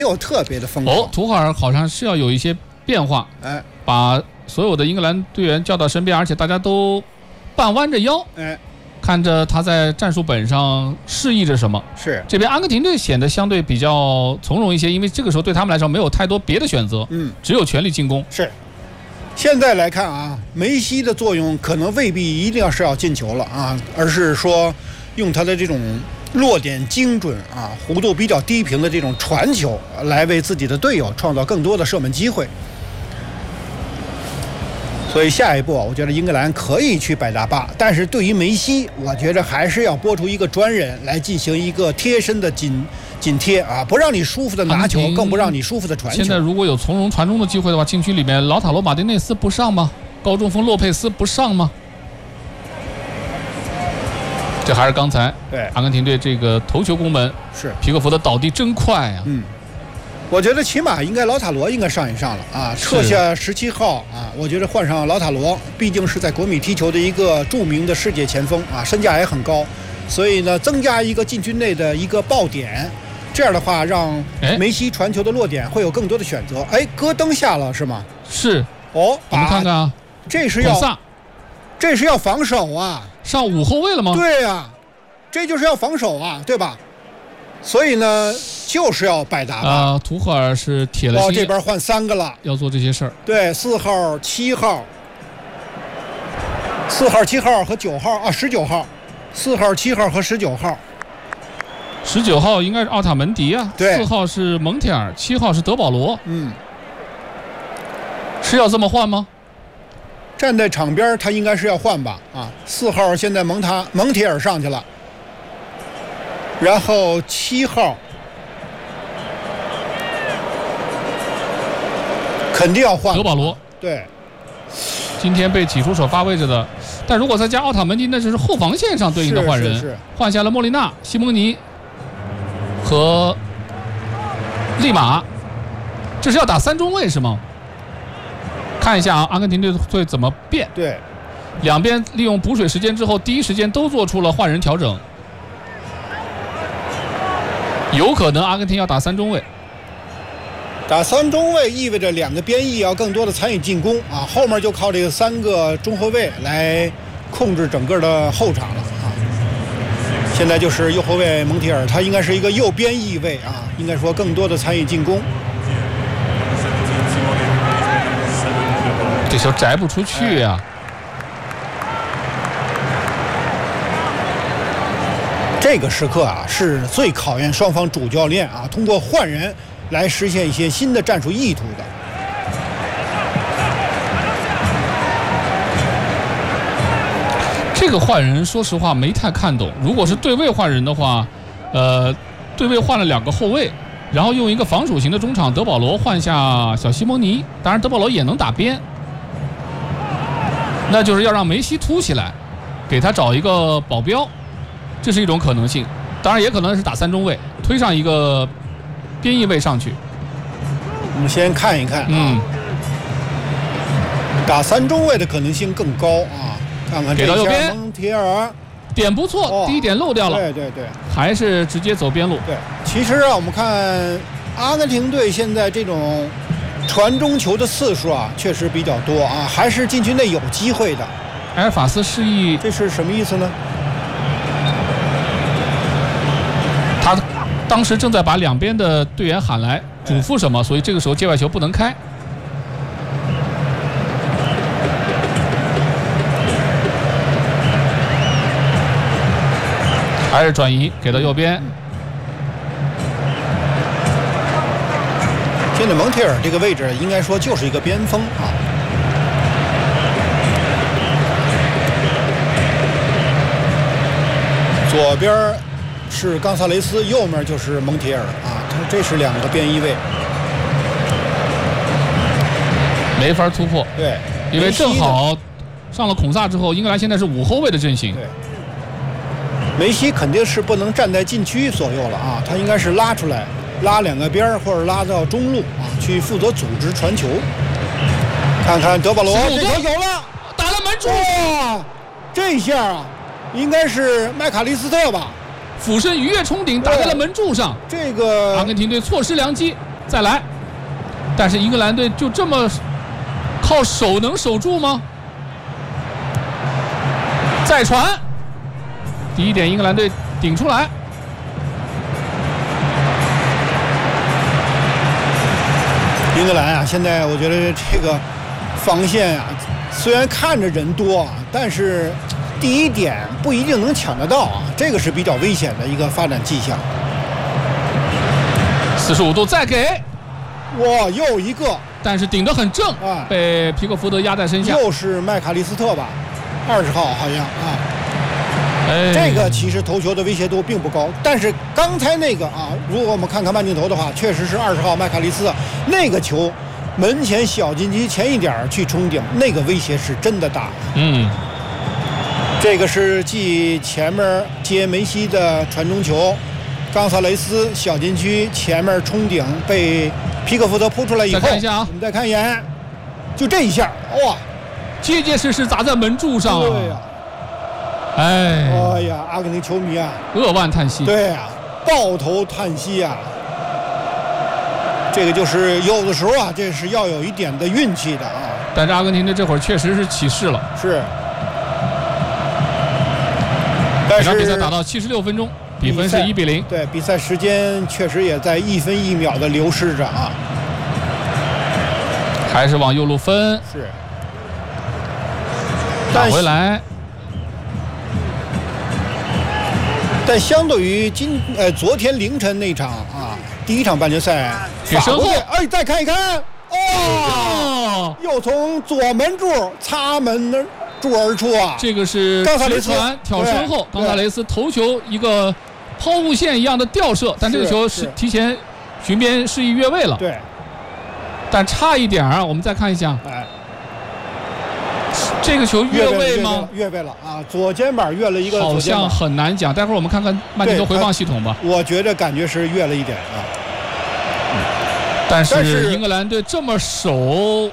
有特别的风格。 图赫尔好像是要有一些变化，把所有的英格兰队员叫到身边，而且大家都半弯着腰，看着他在战术本上示意着什么。 是这边阿根廷队显得相对比较从容一些，因为这个时候对他们来说没有太多别的选择，只有全力进攻。 是。现在来看啊，梅西的作用可能未必一定要进球了啊，而是说用他的这种落点精准啊、弧度比较低平的这种传球，来为自己的队友创造更多的射门机会。所以下一步我觉得英格兰可以去摆大巴，但是对于梅西，我觉得还是要拨出一个专人来进行一个贴身的紧贴啊，不让你舒服的拿球，更不让你舒服的传球。 现在如果有从容传中的机会的话，禁区里面劳塔罗马丁内斯不上吗？高中锋洛佩斯不上吗？这还是刚才对阿根廷队这个头球攻门， 是皮克福的倒地真快啊！ 我觉得起码应该劳塔罗应该上一上了啊，撤下17号啊，我觉得换上劳塔罗，毕竟是在国米踢球的一个著名的世界前锋啊，身价也很高，所以呢，增加一个禁区内的一个爆点，这样的话让梅西传球的落点会有更多的选择。戈登下了是吗？ 是哦， 我们看看啊， 这是要防守啊， 上5后卫了吗？ 对呀，这就是要防守啊，对吧？所以呢，就是要摆大巴图赫尔是铁了心， 这边换3个了， 要做这些事儿。 对，4号、7号，4号、7号和9号啊，19号，4号、7号和19号。 19号应该是奥塔门迪啊， 对， 4号是蒙铁尔，7号是德保罗。是要这么换吗？ 站在场边他应该是要换吧？啊，4号现在蒙铁尔上去了。然后7号肯定要换德保罗， 对， 今天被挤出首发位置的，但如果再加奥塔门迪，那就是后防线上对应的换人， 是换下了莫利纳、西蒙尼和利马，这是要打3中卫是吗？看一下啊，阿根廷队会怎么变？ 对， 两边利用补水时间之后，第一时间都做出了换人调整。有可能阿根廷要打3中卫， 打3中卫意味着2个边翼要更多的参与进攻啊，后面就靠这个3个中后卫来控制整个的后场了啊。现在就是右后卫蒙铁尔，他应该是一个右边翼位啊，应该说更多的参与进攻。 这球摘不出去呀。 这个时刻啊，是最考验双方主教练啊，通过换人来实现一些新的战术意图的。 这个换人，说实话没太看懂。如果是对位换人的话，对位换了2个后卫，然后用一个防守型的中场德保罗换下小西蒙尼，当然德保罗也能打边，那就是要让梅西突起来，给他找一个保镖。这是一种可能性，当然也可能是打3中卫，推上一个边翼位上去。 我们先看一看，打3中卫的可能性更高啊！看看这下蒙铁尔点不错，第一点漏掉了， 对， 还是直接走边路。 对，其实啊，我们看阿根廷队现在这种传中球的次数啊，确实比较多啊，还是禁区内有机会的。 埃尔法斯示意， 这是什么意思呢？ 他当时正在把2边的队员喊来嘱咐什么，所以这个时候界外球不能开。还是转移给到右边。 现在蒙铁尔这个位置应该说就是一个边锋啊。左边是冈萨雷斯，右面就是蒙铁尔啊，这是2个边翼位， 没法突破。 对， 因为正好上了孔萨之后，英格兰现在是5后卫的阵型。 对，梅西肯定是不能站在禁区左右了啊，他应该是拉出来，拉2个边或者拉到中路啊，去负责组织传球。看看德保罗，这球有了， 打了门柱， 哇，这一下啊，应该是麦卡利斯特吧？ 俯身鱼跃冲顶，打在了门柱上。 这个阿根廷队错失良机。 再来。但是英格兰队就这么靠手能守住吗？再传，第一点英格兰队顶出来。 英格兰啊，现在我觉得这个防线啊，虽然看着人多啊，但是第一点不一定能抢得到啊，这个是比较危险的一个发展迹象。 45度再给， 哇，又一个， 但是顶得很正啊，被皮克福德压在身下。 又是麦卡利斯特吧，20号好像啊。这个其实头球的威胁度并不高，但是刚才那个啊，如果我们看看慢镜头的话，确实是20号麦卡利斯特那个球，门前小禁区前一点去冲顶，那个威胁是真的大。这个是继前面接梅西的传中球，冈萨雷斯小禁区前面冲顶被皮克福德扑出来以后， 再看一下啊， 我们再看一眼，就这一下，哇， 结结实实砸在门柱上。 对呀。哎呀，阿根廷球迷啊， 扼腕叹息。 对呀，抱头叹息啊。这个就是有的时候啊，这是要有一点的运气的啊。 但是阿根廷队这会儿确实是起势了。 是。但是比赛打到76分钟，比分是1比0。 对，比赛时间确实也在1分1秒的流逝着啊。 还是往右路分。 是。 打回来。 但相对于昨天凌晨那场啊，第一场半决赛， 给身后， 再看一看，又从左门柱擦门柱而出啊！ 这个是直传挑身后，冈萨雷斯头球一个抛物线一样的吊射，但这个球是提前巡边示意越位了。 对， 但差一点啊，我们再看一下。这个球越位吗？ 越位了啊！左肩膀越了一个， 好像很难讲。待会儿我们看看慢镜头回放系统吧。 我觉得感觉是越了一点啊。 但是英格兰队这么守，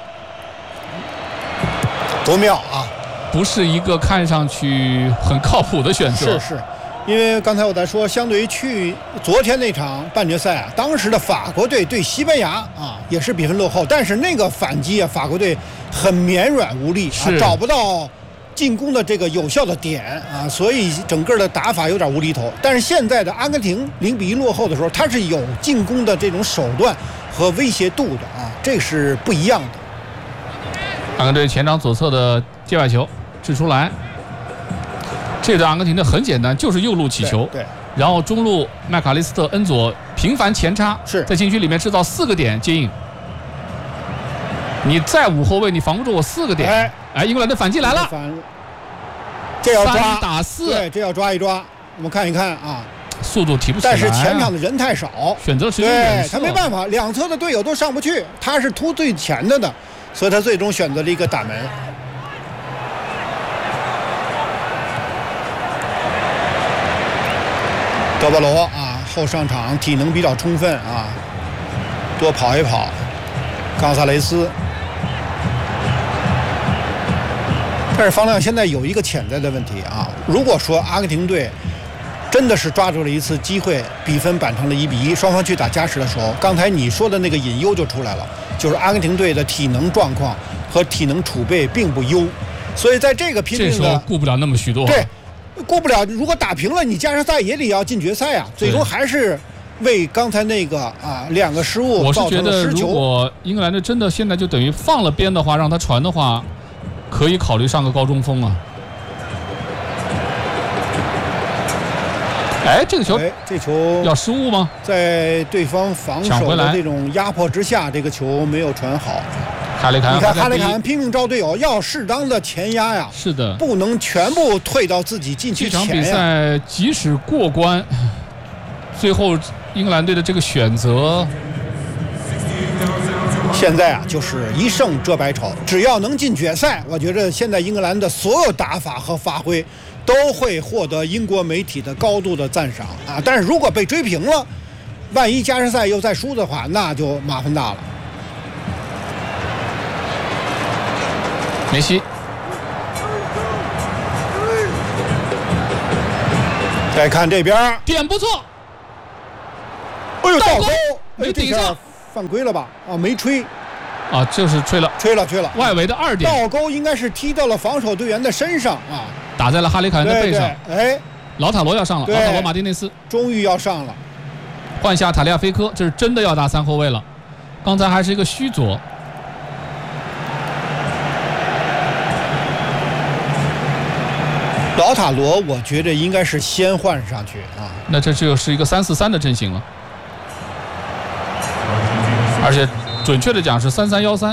多妙啊！ 不是一个看上去很靠谱的选择。 是，因为刚才我在说，相对于昨天那场半决赛啊，当时的法国队对西班牙啊也是比分落后，但是那个反击啊，法国队很绵软无力啊，找不到进攻的这个有效的点啊，所以整个的打法有点无厘头。但是现在的阿根廷0比1落后的时候，他是有进攻的这种手段和威胁度的啊，这是不一样的。 阿根廷队前场左侧的界外球掷出来。这对阿根廷的很简单，就是右路起球， 对， 然后中路麦卡利斯特、恩佐频繁前插， 是在禁区里面制造4个点接应。你再5后卫，你防不住我4个点。英格兰的反击来了， 这要抓 3打4， 对，这要抓一抓。我们看一看啊， 速度提不起来， 但是前场的人太少， 选择时间远射， 他没办法，两侧的队友都上不去，他是突最前的，所以他最终选择了一个打门。德保罗啊，后上场体能比较充分啊，多跑一跑。冈萨雷斯，但是方亮现在有一个潜在的问题啊，如果说阿根廷队真的是抓住了一次机会，比分扳成了1比1，双方去打加时的时候，刚才你说的那个隐忧就出来了，就是阿根廷队的体能状况和体能储备并不优，所以在这个拼命的， 这时候顾不了那么许多， 对。过不了，如果打平了，你加时赛也得要进决赛啊！最终还是为刚才那个啊2个失误造成了失球。 我是觉得，如果英格兰队真的现在就等于放了边的话，让他传的话，可以考虑上个高中锋啊。这个球， 这球要失误吗？ 在对方防守的这种压迫之下，这个球没有传好。 哈雷坎， 你看哈雷坎拼命招队友，要适当的前压呀。 是的， 不能全部退到自己禁区前呀。 这场比赛即使过关，最后英格兰队的这个选择， 现在啊就是一胜遮百丑，只要能进决赛，我觉得现在英格兰的所有打法和发挥都会获得英国媒体的高度的赞赏啊。但是如果被追平了，万一加时赛又再输的话，那就麻烦大了。 梅西， 再看这边， 点不错， 哎呦，倒钩， 没顶上， 犯规了吧？啊，没吹。 啊，就是吹了，外围的2点， 倒钩应该是踢到了防守队员的身上啊， 打在了哈里凯恩的背上。 哎， 老塔罗要上了，老塔罗马丁内斯终于要上了， 换下塔利亚菲科，这是真的要打3后卫了，刚才还是一个虚左。 老塔罗我觉得应该是先换上去啊， 那这就是一个3-4-3的阵型了，而且准确的讲是3-3-1-3。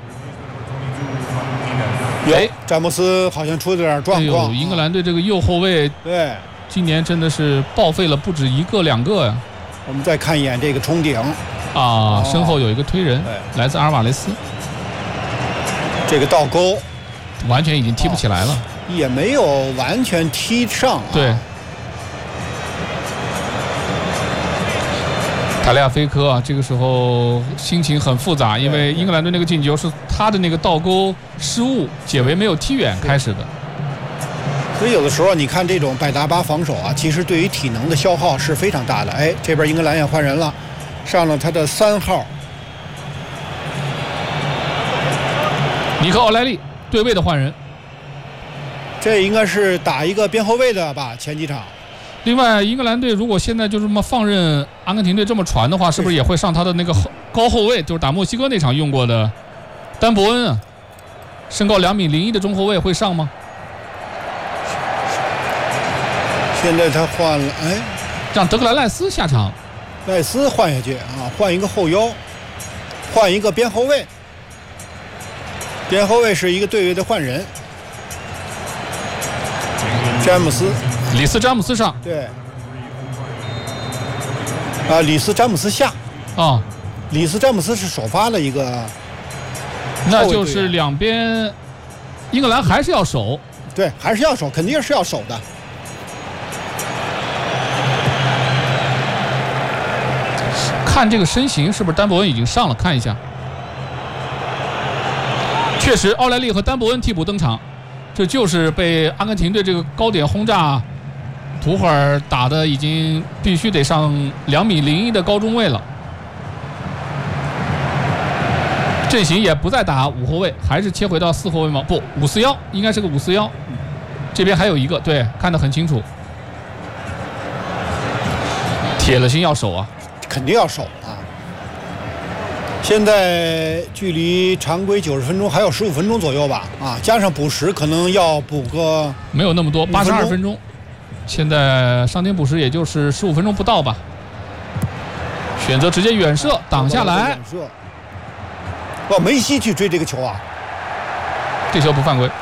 哎，詹姆斯好像出了点状况。 英格兰队这个右后卫， 对， 今年真的是报废了不止1个2个呀。 我们再看一眼这个冲顶啊，身后有一个推人，来自阿尔瓦雷斯。 这个倒钩完全已经踢不起来了， 也没有完全踢上。 对。塔利亚菲科啊，这个时候心情很复杂，因为英格兰队那个进球是他的那个倒钩失误，解围没有踢远开始的。 所以有的时候你看这种百搭巴防守啊，其实对于体能的消耗是非常大的。哎，这边英格兰也换人了，上了他的3号尼克奥莱利对位的换人， 这应该是打一个边后卫的吧？前几场。 另外，英格兰队如果现在就这么放任阿根廷队这么传的话，是不是也会上他的那个高后卫，就是打墨西哥那场用过的丹伯恩啊？身高2.01米的中后卫会上吗？ 现在他换了，哎， 让德克兰赖斯下场， 赖斯换下去啊，换一个后腰，换一个边后卫，边后卫是一个队位的换人，詹姆斯。 里斯詹姆斯上， 对，啊，里斯詹姆斯下， 啊， 里斯詹姆斯是首发的一个， 那就是两边，英格兰还是要守， 对，还是要守，肯定是要守的。 看这个身形，是不是丹伯恩已经上了？看一下，确实，奥莱利和丹伯恩替补登场，这就是被阿根廷队这个高点轰炸。图赫尔打的已经必须得上2.01米的高中卫了，阵型也不再打5后卫，还是切回到4后卫吗？不，5-4-1，应该是个5-4-1。这边还有一个，对，看得很清楚。铁了心要守啊， 肯定要守啊。现在距离常规90分钟还有15分钟左右吧，啊，加上补时可能要补个没有那么多，82分钟。现在上点补时也就是15分钟不到吧，选择直接远射挡下来。 哇，梅西去追这个球啊！ 这球不犯规。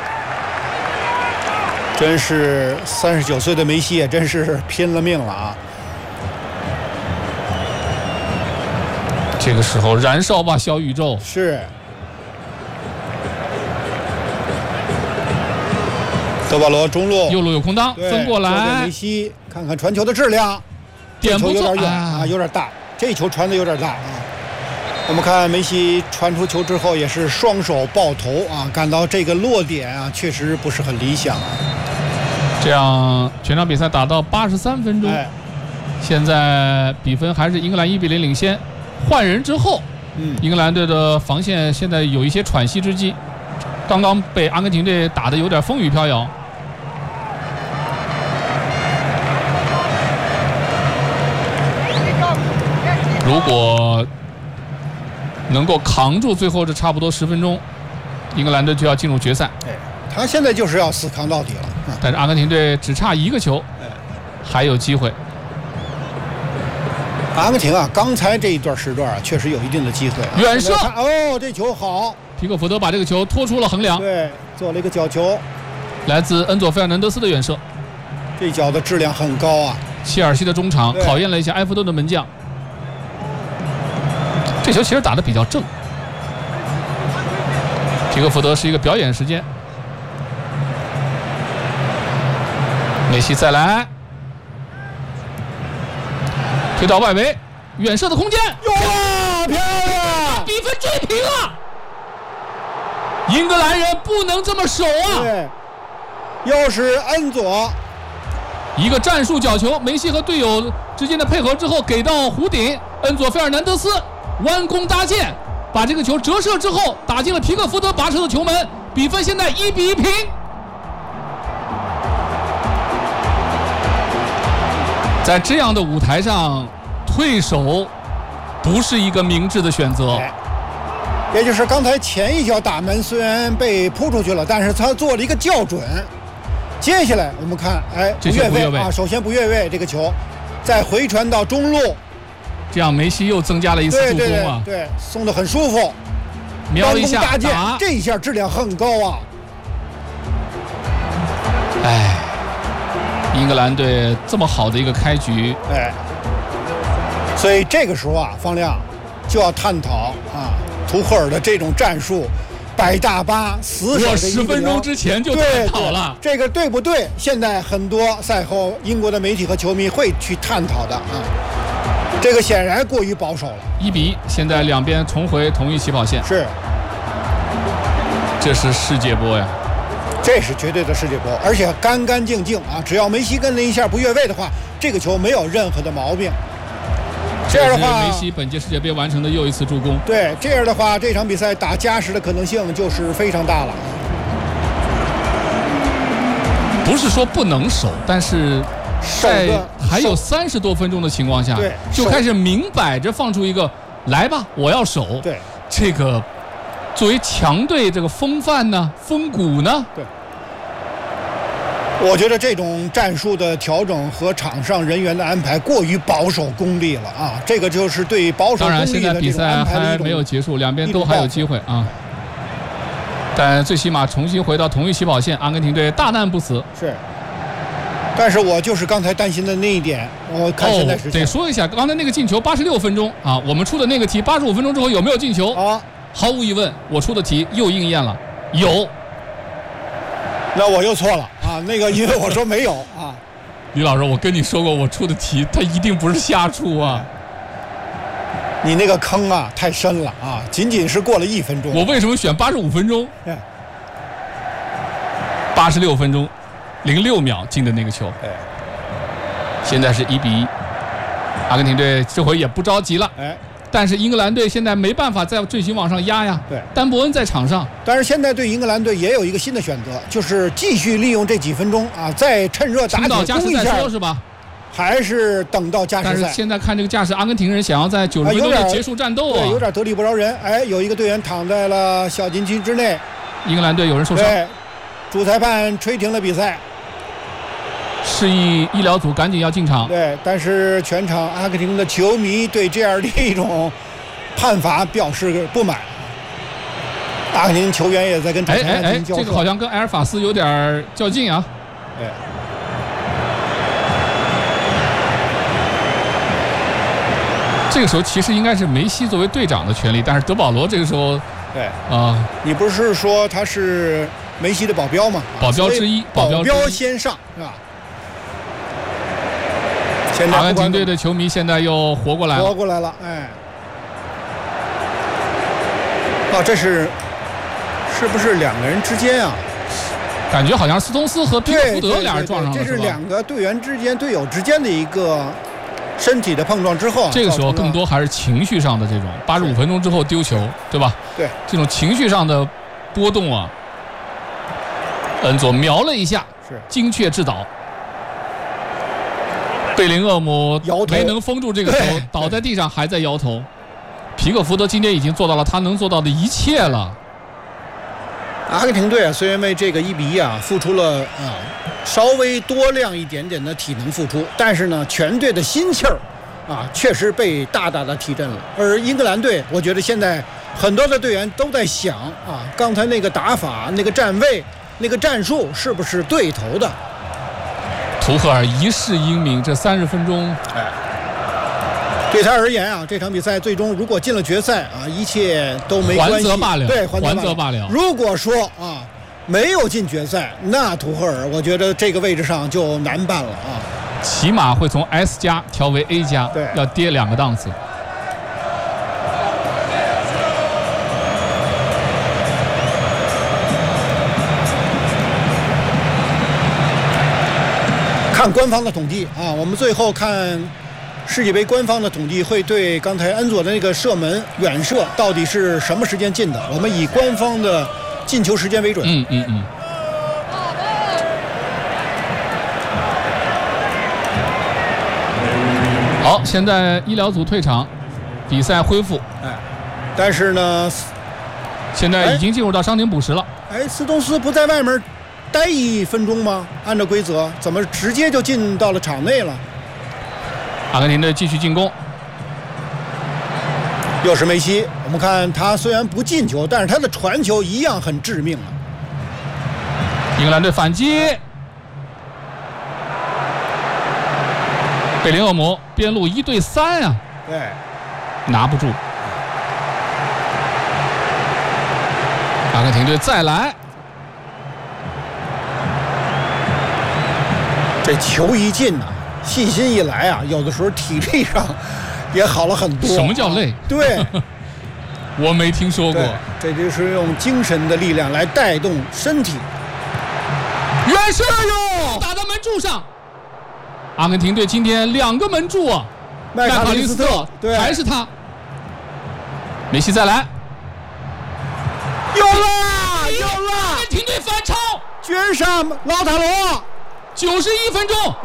真是39岁的梅西也真是拼了命了啊！ 这个时候燃烧吧，小宇宙！ 是。德保罗中路， 右路有空当，分过来。 梅西看看传球的质量， 点不有点远啊，有点大，这球传的有点大啊。我们看梅西传出球之后也是双手抱头啊，感到这个落点啊确实不是很理想啊。 这样全场比赛打到83分钟，现在比分还是英格兰1-0领先。换人之后，英格兰队的防线现在有一些喘息之机，刚刚被阿根廷队打得有点风雨飘摇。如果能够扛住最后这差不多10分钟，英格兰队就要进入决赛。 他现在就是要死扛到底了。 但是阿根廷队只差1个球，还有机会。 阿根廷啊，刚才这一段时段啊，确实有一定的机会。 远射， 哦，这球好， 皮克福德把这个球拖出了横梁。 对，做了一个角球， 来自恩佐费尔南德斯的远射， 这脚的质量很高啊。 切尔西的中场考验了一下埃弗顿的门将。这球其实打得比较正，皮克福德是一个表演时间。梅西再来，推到外围，远射的空间， 哇，漂亮！ 比分追平了。英格兰人不能这么守啊！ 对，又是恩佐， 一个战术角球，梅西和队友之间的配合之后给到弧顶，恩佐费尔南德斯弯弓搭箭，把这个球折射之后打进了皮克福德拔出的球门，比分现在1-1平。在这样的舞台上，退守不是一个明智的选择。 也就是刚才前一脚打门虽然被扑出去了，但是他做了一个校准。接下来我们看，不越位啊，首先不越位这个球，再回传到中路， 这样梅西又增加了一次助攻啊， 对，送得很舒服， 瞄一下打， 这一下质量很高啊。 英格兰队这么好的一个开局， 所以这个时候啊，方亮就要探讨啊，图赫尔的这种战术，摆大巴死守的 10分钟之前就探讨了， 这个对不对？现在很多赛后英国的媒体和球迷会去探讨的啊，这个显然过于保守了。 1-1，现在两边重回同一起跑线， 是， 这是世界波呀。 这是绝对的世界波，而且干干净净啊！只要梅西跟了一下不越位的话，这个球没有任何的毛病。这样的话， 梅西本届世界杯完成的又一次助攻。 对，这样的话，这场比赛打加时的可能性就是非常大了。 不是说不能守，但是在还有30多分钟的情况下，就开始明摆着放出一个来吧，我要守。 对， 这个。作为强队这个风范呢，风骨呢？ 对，我觉得这种战术的调整和场上人员的安排过于保守功利了啊！这个就是对保守功利的这种安排的一种。当然，现在比赛还没有结束，两边都还有机会啊。但最起码重新回到同一起跑线，阿根廷队大难不死。 是。但是我就是刚才担心的那一点，我看现在得说一下，刚才那个进球86分钟啊，我们出的那个题85分钟之后有没有进球啊？ 毫无疑问，我出的题又应验了，有。 那我又错了啊！那个因为我说没有啊。 李老师，我跟你说过，我出的题它一定不是瞎出啊。 你那个坑啊太深了啊！仅仅是过了1分钟。 我为什么选85分钟？86分钟06秒进的那个球。现在是1-1，阿根廷队这回也不着急了。但是英格兰队现在没办法再继续往上压呀。 对， 丹伯恩在场上。 但是现在对英格兰队也有一个新的选择，就是继续利用这几分钟啊，再趁热打铁攻一下， 是吧？ 还是等到加时赛？ 但是现在看这个架势，阿根廷人想要在90分钟内结束战斗啊， 对，有点得理不饶人。有一个队员躺在了小禁区之内。 英格兰队有人受伤。 对，主裁判吹停了比赛。 示意医疗组赶紧要进场。 对，但是全场阿根廷的球迷对这样的一种判罚表示不满。阿根廷球员也在跟主裁判进行交涉。 这个好像跟埃尔法斯有点较劲啊。这个时候其实应该是梅西作为队长的权利，但是德保罗这个时候， 你不是说他是梅西的保镖吗？ 保镖之一， 保镖先上是吧？ 阿根廷队的球迷现在又活过来了，这是不是2个人之间啊？ 感觉好像斯通斯和皮克福德俩人撞上了， 这是2个队员之间、队友之间的一个身体的碰撞之后， 这个时候更多还是情绪上的这种85分钟之后丢球，对吧？ 对， 这种情绪上的波动啊，恩佐瞄了一下， 是精确制导。贝林厄姆没能封住这个球，倒在地上还在摇头。皮克福德今天已经做到了他能做到的一切了。 阿根廷队虽然为这个1-1付出了稍微多量一点点的体能付出，但是呢，全队的心气儿确实被大大的提振了。而英格兰队，我觉得现在很多的队员都在想刚才那个打法、那个站位、那个战术是不是对头的？ 图赫尔一世英名，这30分钟， 对他而言这场比赛最终如果进了决赛一切都没关系， 还则罢了。 对， 还则罢了。 如果说没有进决赛，那图赫尔我觉得这个位置上就难办了起码会从 S 加调为 A 加， 对， 要跌2个档次。 看官方的统计我们最后看世界杯官方的统计会对刚才恩佐的那个射门远射到底是什么时间进的，我们以官方的进球时间为准。 好，现在医疗组退场，比赛恢复。 但是呢， 现在已经进入到伤停补时了。 斯通斯不在外面待1分钟吗？按照规则，怎么直接就进到了场内了？ 阿根廷队继续进攻， 又是梅西。我们看他虽然不进球，但是他的传球一样很致命啊。 英格兰队反击，贝林厄姆边路1对3啊， 对， 拿不住。阿根廷队再来， 这球一进啊，信心一来啊，有的时候体力上也好了很多。 什么叫累？ 对， 我没听说过。 这就是用精神的力量来带动身体。 远射哟，打到门柱上。阿根廷队今天2个门柱啊， 麦卡利斯特，对， 还是他。梅西再来， 有了，有了！ 阿根廷队反超， 绝杀老塔罗。 91分钟，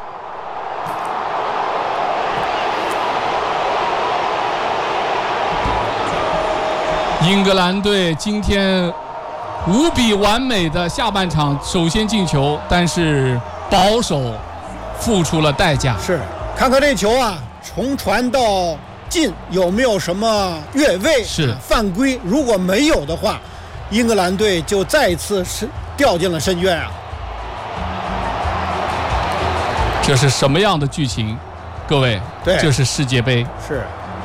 英格兰队今天无比完美的下半场首先进球，但是保守付出了代价。 是，看看这球啊，从传到进有没有什么越位、犯规？如果没有的话，英格兰队就再次掉进了深渊啊！ 这是什么样的剧情？各位，这是世界杯。 是。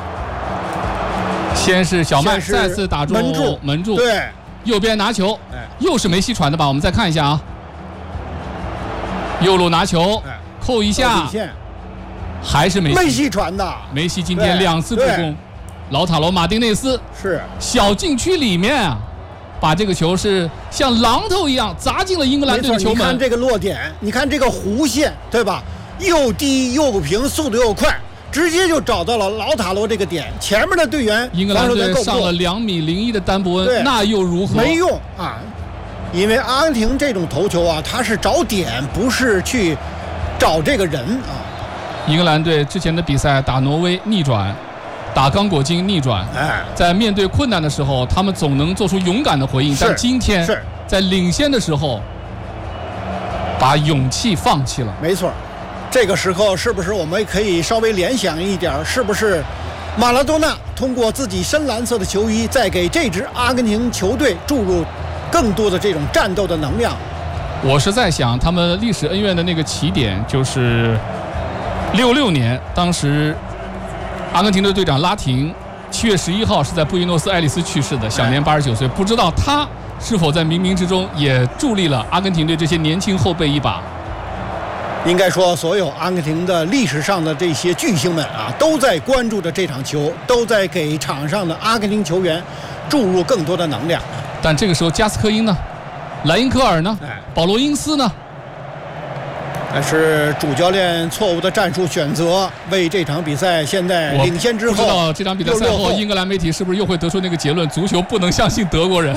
先是小麦再次打中门柱， 对， 右边拿球，又是梅西传的吧？我们再看一下啊，右路拿球，扣一下，还是梅西传的。 梅西今天2次助攻，老塔罗马丁内斯是小禁区里面啊，把这个球是像榔头一样砸进了英格兰队的球门。 你看这个落点，你看这个弧线，对吧？又低又平，速度又快，直接就找到了老塔罗这个点。前面的队员， 英格兰队上了2.01米的丹伯恩，那又如何？ 没用啊，因为阿根廷这种头球啊，他是找点，不是去找这个人啊。 英格兰队之前的比赛打挪威逆转，打刚果金逆转，在面对困难的时候，他们总能做出勇敢的回应。但今天在领先的时候，把勇气放弃了。 没错。这个时候是不是我们可以稍微联想一点，是不是马拉多纳通过自己深蓝色的球衣，再给这支阿根廷球队注入更多的这种战斗的能量？ 我是在想，他们历史恩怨的那个起点就是66年，当时阿根廷的队长拉廷7月11号是在布宜诺斯艾利斯去世的，享年89岁。不知道他是否在冥冥之中也助力了阿根廷队这些年轻后辈一把？ 应该说，所有阿根廷的历史上的这些巨星们啊，都在关注着这场球，都在给场上的阿根廷球员注入更多的能量。 但这个时候，加斯科因呢？莱因科尔呢？保罗因斯呢？ 但是主教练错误的战术选择，为这场比赛现在领先之后， 不知道这场比赛赛后，英格兰媒体是不是又会得出那个结论：足球不能相信德国人。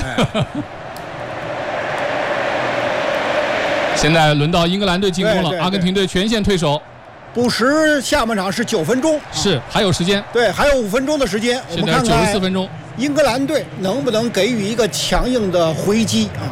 现在轮到英格兰队进攻了，阿根廷队全线退守。 补时下半场是9分钟， 是还有时间。 对，还有5分钟的时间。 现在94分钟， 英格兰队能不能给予一个强硬的回击啊？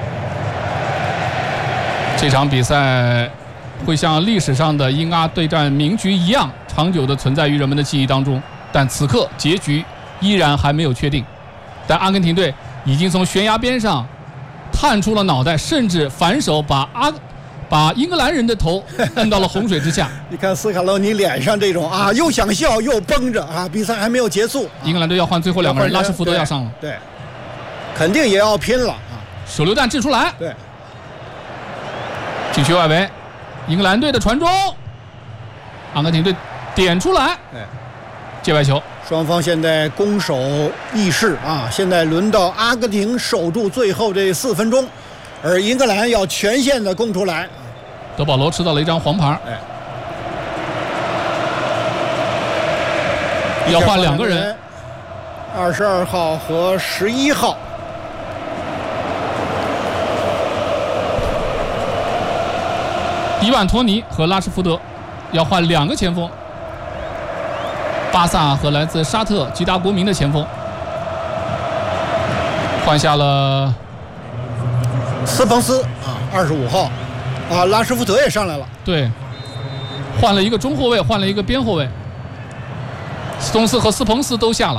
这场比赛会像历史上的英阿对战名局一样，长久的存在于人们的记忆当中。但此刻结局依然还没有确定。但阿根廷队已经从悬崖边上探出了脑袋，甚至反手把英格兰人的头摁到了洪水之下。 你看斯卡罗尼脸上这种啊，又想笑又绷着啊，比赛还没有结束。 英格兰队要换最后2个人，拉什福德要上了， 对，肯定也要拼了啊！ 手榴弹掷出来， 对， 禁区外围，英格兰队的传中，阿根廷队点出来，界外球。 双方现在攻守易势啊！现在轮到阿根廷守住最后这4分钟，而英格兰要全线的攻出来。 德保罗吃到了一张黄牌。 要换2个人 ，22号和11号。 伊万托尼和拉什福德要换2个前锋，巴萨和来自沙特吉达国民的前锋，换下了斯彭斯啊，25号啊，拉什福德也上来了。 对，换了一个中后卫，换了一个边后卫，斯通斯和斯彭斯都下了。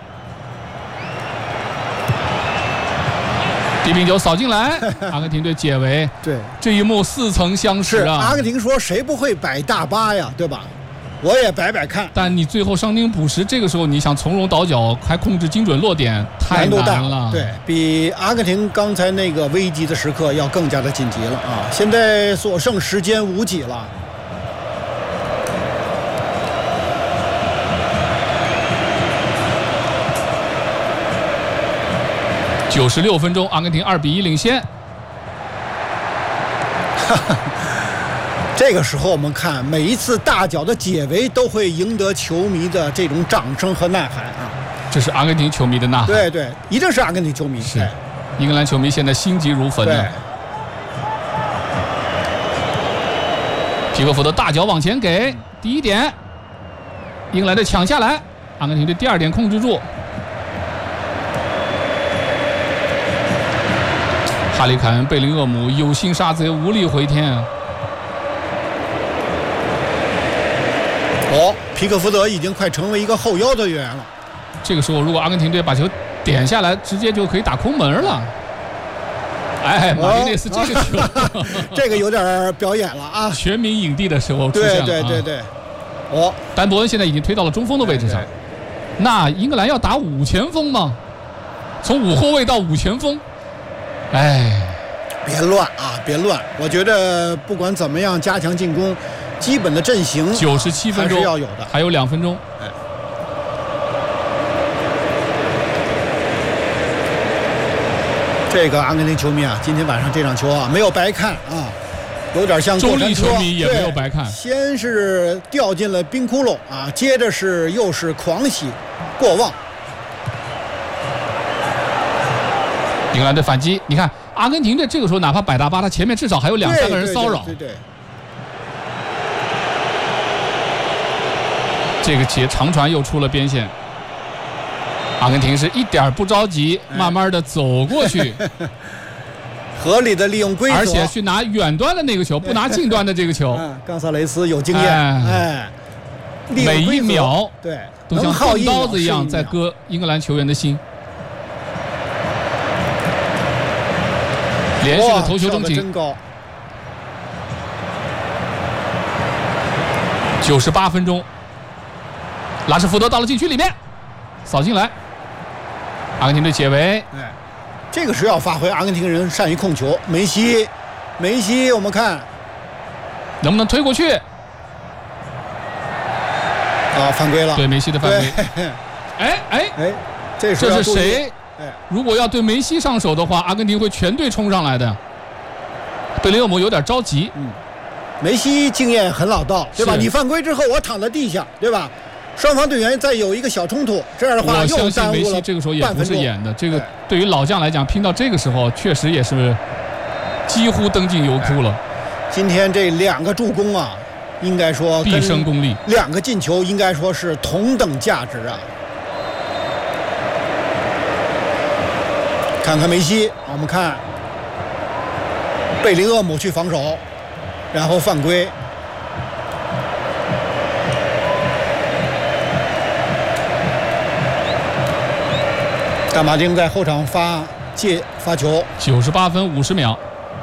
低平球扫进来，阿根廷队解围。 对， 这一幕似曾相识啊！ 阿根廷说谁不会摆大巴呀，对吧？我也摆摆看。 但你最后伤停补时，这个时候你想从容倒脚，还控制精准落点，太难了。 对，比阿根廷刚才那个危急的时刻要更加的紧急了啊！现在所剩时间无几了。 96分钟，阿根廷2比1领先。 这个时候我们看每一次大脚的解围都会赢得球迷的这种掌声和呐喊啊！ 这是阿根廷球迷的呐喊。 对对，一定是阿根廷球迷。 是，英格兰球迷现在心急如焚呢。皮克福德大脚往前给第一点，英格兰队抢下来，阿根廷队第2点控制住。哈里凯恩、贝林厄姆有心杀贼，无力回天啊！ 皮克福德已经快成为一个后腰的球员了。 这个时候，如果阿根廷队把球点下来，直接就可以打空门了。哎，马丁内斯这个球， 这个有点表演了啊！ 全民影帝的时候出现了。 对。 丹伯恩现在已经推到了中锋的位置上。那英格兰要打5前锋吗？从5后卫到5前锋？哎， 别乱啊，别乱！我觉得不管怎么样，加强进攻，基本的阵型 97分钟还是要有的， 还有2分钟。 这个阿根廷球迷啊，今天晚上这场球啊没有白看啊，有点像中立球迷也没有白看， 先是掉进了冰窟窿啊，接着又是狂喜过望。 英格兰队反击，你看阿根廷队这个时候哪怕摆大巴，他前面至少还有2、3个人骚扰。 对。 这个节长传又出了边线，阿根廷是一点不着急，慢慢的走过去， 合理的利用规则， 而且去拿远端的那个球，不拿近端的这个球。 冈萨雷斯有经验， 每一秒对都像钝刀子一样在割英格兰球员的心。连续的头球中进，98分钟，拉什福德到了禁区里面，扫进来，阿根廷队解围。 这个是要发挥阿根廷人善于控球。梅西，我们看能不能推过去？ 犯规了。 对，梅西的犯规。哎， 这是谁？如果要对梅西上手的话，阿根廷会全队冲上来的。贝林厄姆有点着急。 梅西经验很老道，对吧？你犯规之后，我躺在地下，对吧？双方队员再有一个小冲突，这样的话我相信梅西这个时候也不是演的。这个对于老将来讲，拼到这个时候，确实也是几乎登进油库了。 今天这2个助攻啊，应该说毕生功力 ，2个进球应该说是同等价值啊。看看梅西，我们看贝林厄姆去防守，然后犯规。大马丁在后场发球。 98分50秒，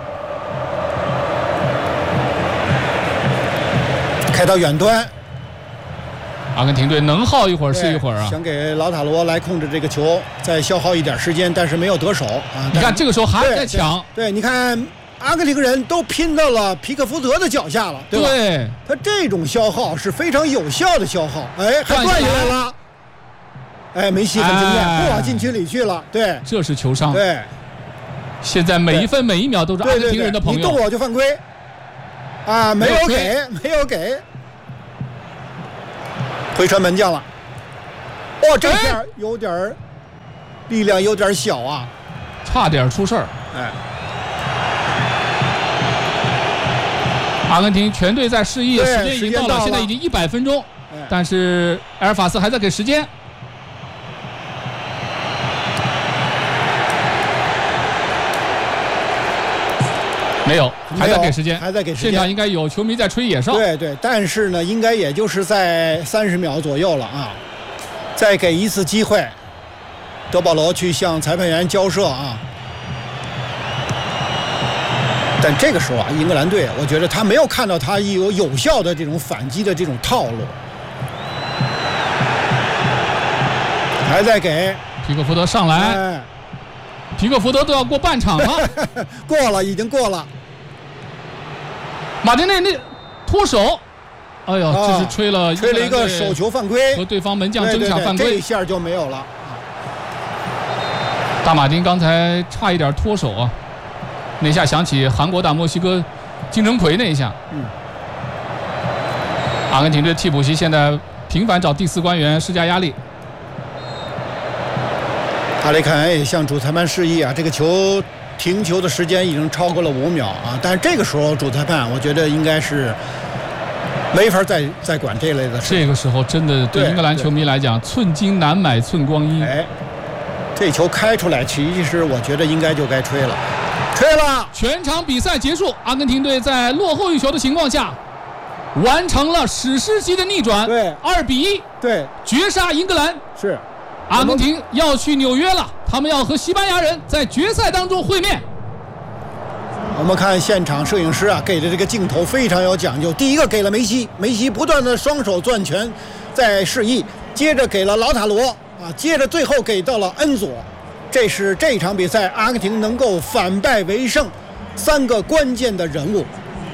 开到远端。 阿根廷队能耗一会儿是一会儿啊！ 想给老塔罗来控制这个球，再消耗一点时间，但是没有得手啊！ 你看这个时候还在抢， 对，你看阿根廷人都拼到了皮克福德的脚下了，对吧？ 对， 他这种消耗是非常有效的消耗，还断下来了。梅西很经验，不往禁区里去了，对， 这是球商。 对， 现在每一分每一秒都是阿根廷人的朋友。 你动我就犯规，没有给。回传门将了， 哦，这下有点力量有点小啊， 差点出事儿。 哎， 阿根廷全队在示意，时间已经到了，现在已经100分钟，但是埃尔法斯还在给时间。没有，还在给时间， 还在给时间。 现场应该有球迷在吹野哨。 对，但是呢，应该也就是在30秒左右了啊。再给一次机会，德保罗去向裁判员交涉啊。但这个时候啊，英格兰队，我觉得他没有看到他有效的这种反击的这种套路，还在给皮克福德上来，皮克福德都要过半场了， 过了，已经过了。 马丁内脱手，哎呦，这是吹了一个手球犯规， 和对方门将争抢犯规， 这一下就没有了。 大马丁刚才差一点脱手啊，那下想起韩国打墨西哥金城奎那一下。阿根廷队替补席现在频繁找第4官员施加压力。 哈里凯恩也向主裁判示意啊，这个球停球的时间已经超过了5秒啊，但是这个时候主裁判我觉得应该是没法再管这类的事。 这个时候真的对英格兰球迷来讲，寸金难买寸光阴。 哎，这球开出来，其实我觉得应该就该吹了，吹了。 全场比赛结束，阿根廷队在落后1球的情况下，完成了史诗级的逆转， 对 ，2比1， 对， 绝杀英格兰。 是， 阿根廷要去纽约了，他们要和西班牙人在决赛当中会面。 我们看现场摄影师啊给的这个镜头非常有讲究。第一个给了梅西，梅西不断的双手攥拳在示意，接着给了劳塔罗啊，接着最后给到了恩佐。这是这场比赛阿根廷能够反败为胜3个关键的人物，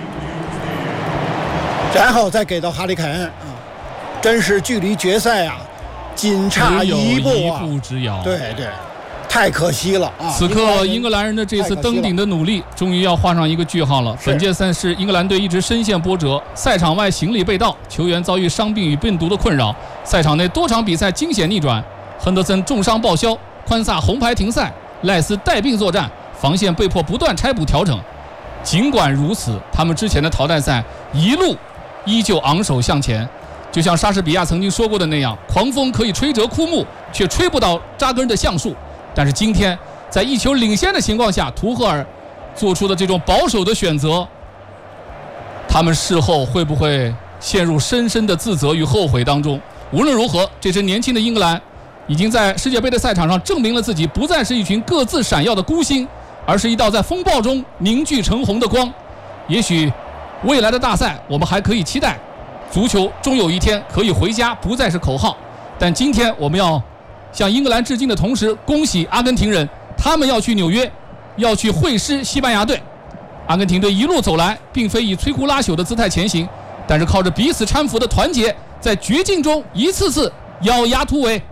然后再给到哈里凯恩啊，真是距离决赛啊仅差一步啊， 一步之遥。 对，太可惜了啊！ 此刻英格兰人的这次登顶的努力终于要画上一个句号了。本届赛事英格兰队一直深陷波折，赛场外行李被盗，球员遭遇伤病与病毒的困扰，赛场内多场比赛惊险逆转，亨德森重伤报销，宽萨红牌停赛，赖斯带病作战，防线被迫不断拆补调整。尽管如此，他们之前的淘汰赛一路依旧昂首向前，就像莎士比亚曾经说过的那样，狂风可以吹折枯木，却吹不倒扎根的橡树。但是今天在1球领先的情况下，图赫尔做出的这种保守的选择，他们事后会不会陷入深深的自责与后悔当中？无论如何，这支年轻的英格兰已经在世界杯的赛场上证明了自己不再是一群各自闪耀的孤星，而是一道在风暴中凝聚成红的光。也许未来的大赛我们还可以期待，足球终有一天可以回家，不再是口号。但今天我们要向英格兰致敬的同时，恭喜阿根廷人，他们要去纽约，要去会师西班牙队。阿根廷队一路走来，并非以摧枯拉朽的姿态前行，但是靠着彼此搀扶的团结，在绝境中一次次咬牙突围。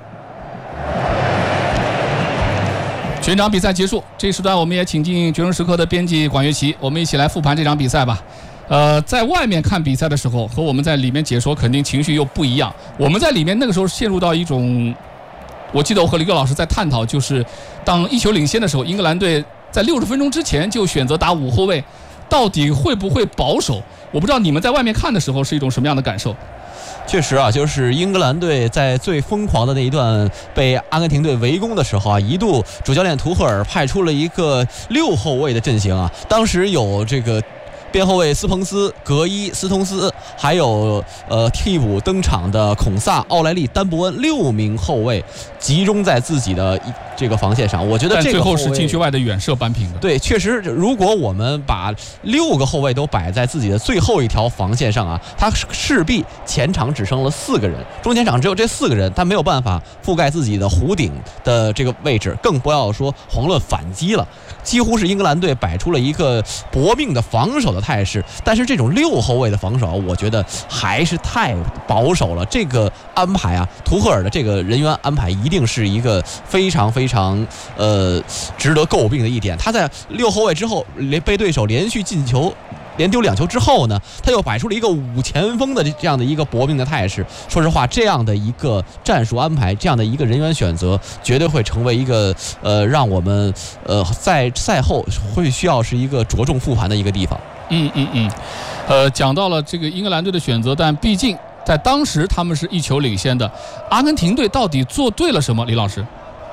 全场比赛结束，这时段我们也请进决胜时刻的编辑管乐琪，我们一起来复盘这场比赛吧。在外面看比赛的时候，和我们在里面解说肯定情绪又不一样。我们在里面那个时候陷入到一种，我记得我和李哥老师在探讨，就是当1球领先的时候，英格兰队在60分钟之前就选择打5后卫，到底会不会保守？我不知道你们在外面看的时候是一种什么样的感受。 确实啊，就是英格兰队在最疯狂的那一段被阿根廷队围攻的时候啊，一度主教练图赫尔派出了一个6后卫的阵型啊，当时有这个边后卫斯彭斯、格伊、斯通斯，还有替补登场的孔萨、奥莱利、丹伯恩6名后卫集中在自己的这个防线上。我觉得这个最后是禁区外的远射扳平的。 对，确实，如果我们把6个后卫都摆在自己的最后一条防线上啊，他势必前场只剩了4个人，中前场只有这4个人，他没有办法覆盖自己的弧顶的这个位置，更不要说遑论反击了。几乎是英格兰队摆出了一个搏命的防守的态势，但是这种6后卫的防守，我觉得还是太保守了。这个安排啊，图赫尔的这个人员安排一定是一个非常非常值得诟病的一点。他在6后卫之后被对手连续进球连丢2球之后呢，他又摆出了一个5前锋的这样的一个搏命的态势。说实话，这样的一个战术安排，这样的一个人员选择，绝对会成为一个让我们在赛后会需要是一个着重复盘的一个地方。 讲到了这个英格兰队的选择，但毕竟在当时他们是1球领先的。阿根廷队到底做对了什么？李老师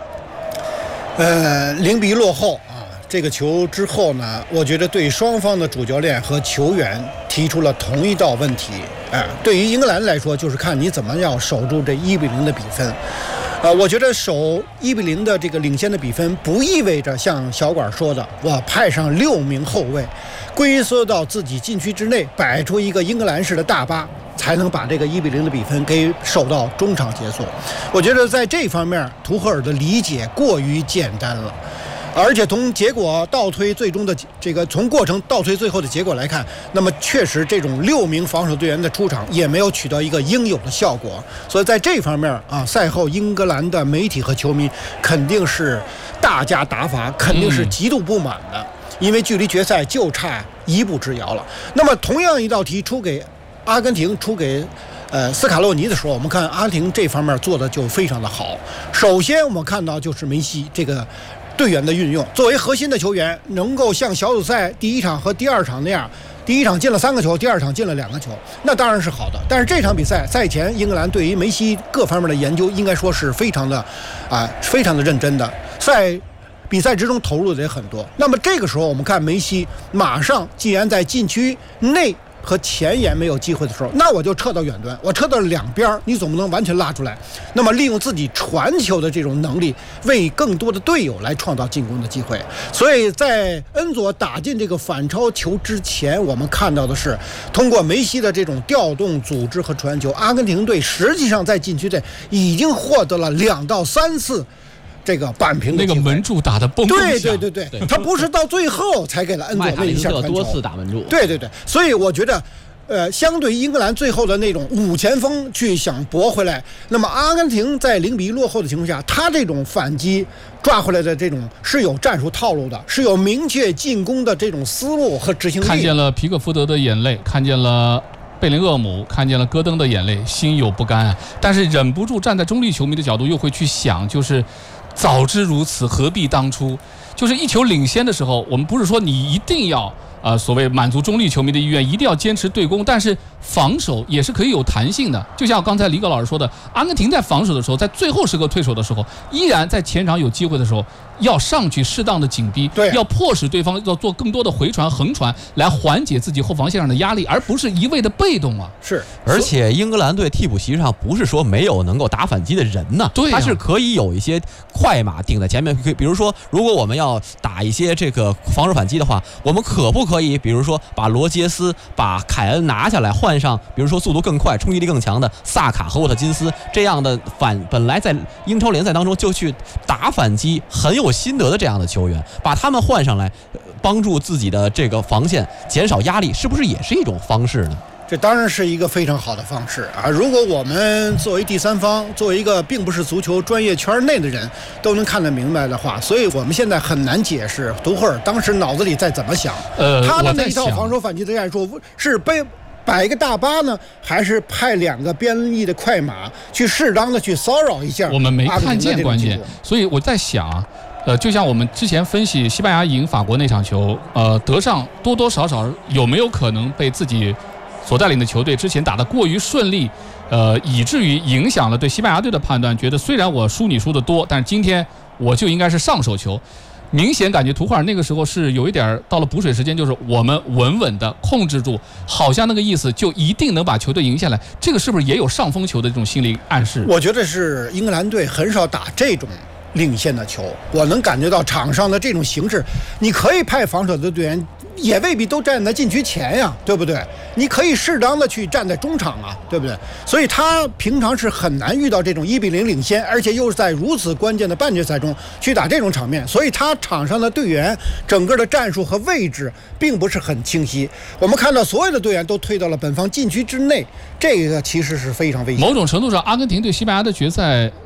0-1落后啊，这个球之后呢，我觉得对双方的主教练和球员提出了同一道问题。对于英格兰来说，就是看你怎么样守住这1-0的比分。我觉得守1-0的这个领先的比分，不意味着像小管说的，我派上6名后卫，龟缩到自己禁区之内，摆出一个英格兰式的大巴，才能把这个1-0的比分给守到中场结束。我觉得在这方面，图赫尔的理解过于简单了。而且从结果倒推最终的这个从过程倒推最后的结果来看，那么确实这种6名防守队员的出场也没有取得一个应有的效果。所以在这方面啊，赛后英格兰的媒体和球迷肯定是大加打法，肯定是极度不满的，因为距离决赛就差1步之遥了。那么同样一道题出给阿根廷，出给斯卡洛尼的时候，我们看阿根廷这方面做的就非常的好。首先我们看到就是梅西这个队员的运用，作为核心的球员，能够像小组赛第1场和第2场那样，第1场进了3个球，第2场进了2个球，那当然是好的。但是这场比赛赛前，英格兰对于梅西各方面的研究，应该说是非常的认真的，比赛之中投入的也很多。那么这个时候，我们看梅西马上，既然在禁区内和前沿没有机会的时候，那我就撤到远端，我撤到两边，你总不能完全拉出来。那么利用自己传球的这种能力，为更多的队友来创造进攻的机会。所以在恩佐打进这个反超球之前，我们看到的是通过梅西的这种调动、组织和传球，阿根廷队实际上在禁区内已经获得了2到3次这个扳平的那个门柱打得蹦蹦响。 对，他不是到最后才给了恩佐那一下传球， 多次打门柱。 对，所以我觉得，相对于英格兰最后的那种5前锋去想搏回来，那么阿根廷在0-1落后的情况下，他这种反击抓回来的这种是有战术套路的，是有明确进攻的这种思路和执行力。 看见了皮克福德的眼泪，看见了贝林厄姆，看见了戈登的眼泪，心有不甘啊！但是忍不住站在中立球迷的角度，又会去想，就是早知如此，何必当初？就是1球领先的时候，我们不是说你一定要所谓满足中立球迷的意愿，一定要坚持对攻，但是防守也是可以有弹性的。就像刚才李葛老师说的，阿根廷在防守的时候，在最后时刻退守的时候，依然在前场有机会的时候，要上去适当的紧逼，要迫使对方要做更多的回传、横传，来缓解自己后防线上的压力，而不是一味的被动啊。 是， 而且英格兰队替补席上不是说没有能够打反击的人呢，他是可以有一些快马顶在前面。比如说，如果我们要打一些这个防守反击的话，我们可不可以，比如说把罗杰斯、把凯恩拿下来，换上比如说速度更快、冲击力更强的萨卡和沃特金斯这样的本来在英超联赛当中就去打反击很有心得的这样的球员，把他们换上来，帮助自己的这个防线减少压力，是不是也是一种方式呢？ 这当然是一个非常好的方式啊！如果我们作为第三方，作为一个并不是足球专业圈内的人，都能看得明白的话，所以我们现在很难解释图赫尔当时脑子里在怎么想。他的那一套防守反击的战术是摆一个大巴呢，还是派2个边翼的快马去适当的去骚扰一下？ 我们没看见关键，所以我在想。就像我们之前分析西班牙赢法国那场球，德尚多多少少有没有可能被自己所带领的球队之前打得过于顺利，以至于影响了对西班牙队的判断，觉得虽然我输你输得多，但是今天我就应该是上手球。明显感觉图赫尔那个时候是有一点到了补水时间，就是我们稳稳的控制住，好像那个意思就一定能把球队赢下来。这个是不是也有上风球的这种心理暗示？ 我觉得是英格兰队很少打这种领先的球，我能感觉到场上的这种形式，你可以派防守的队员，也未必都站在禁区前呀，对不对？你可以适当的去站在中场啊，对不对？所以他平常是很难遇到这种1-0领先，而且又是在如此关键的半决赛中去打这种场面，所以他场上的队员整个的战术和位置并不是很清晰。我们看到所有的队员都退到了本方禁区之内，这个其实是非常危险。 某种程度上，阿根廷对西班牙的决赛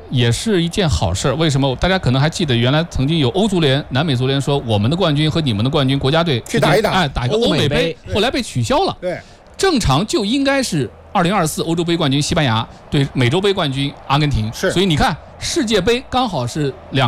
也是一件好事。为什么？大家可能还记得，原来曾经有欧足联、南美足联说，我们的冠军和你们的冠军国家队去打一打， 打一个欧美杯，后来被取消了。 对， 正常就应该是2024欧洲杯冠军西班牙对美洲杯冠军阿根廷。 是， 所以你看世界杯刚好是2